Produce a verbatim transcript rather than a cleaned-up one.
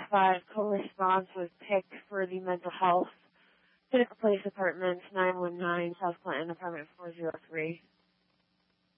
five co-response with P I C for the mental health. Pinnacle Place Apartments, nine one nine, South Clinton, apartment four oh three.